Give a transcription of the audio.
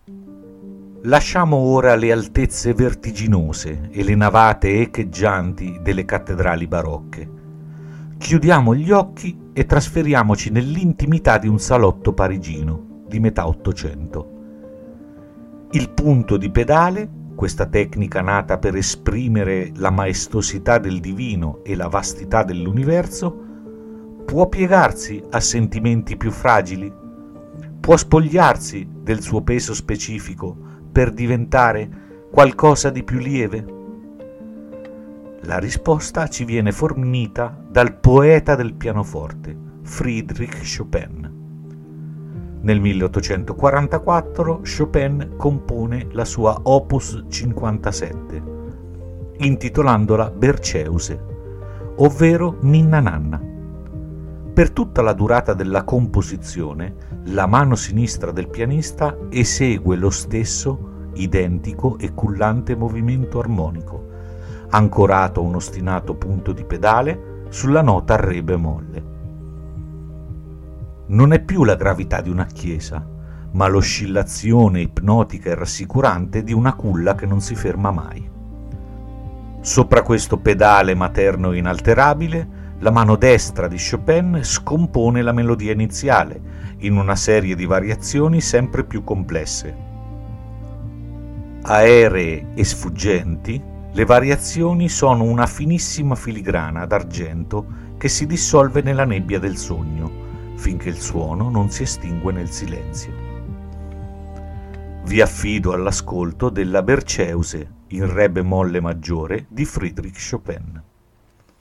Lasciamo ora le altezze vertiginose e le navate echeggianti delle cattedrali barocche. Chiudiamo gli occhi e trasferiamoci nell'intimità di un salotto parigino di metà Ottocento. Il punto di pedale, questa tecnica nata per esprimere la maestosità del divino e la vastità dell'universo, può piegarsi a sentimenti più fragili? Può spogliarsi del suo peso specifico per diventare qualcosa di più lieve? La risposta ci viene fornita dal poeta del pianoforte, Friedrich Chopin. Nel 1844 Chopin compone la sua Opus 57, intitolandola Berceuse, ovvero Ninna Nanna. Per tutta la durata della composizione, la mano sinistra del pianista esegue lo stesso identico e cullante movimento armonico, ancorato a un ostinato punto di pedale sulla nota Re bemolle. Non è più la gravità di una chiesa, ma l'oscillazione ipnotica e rassicurante di una culla che non si ferma mai. Sopra questo pedale materno inalterabile, la mano destra di Chopin scompone la melodia iniziale in una serie di variazioni sempre più complesse. Aeree e sfuggenti, le variazioni sono una finissima filigrana d'argento che si dissolve nella nebbia del sogno, finché il suono non si estingue nel silenzio. Vi affido all'ascolto della Berceuse in Re bemolle maggiore di Friedrich Chopin.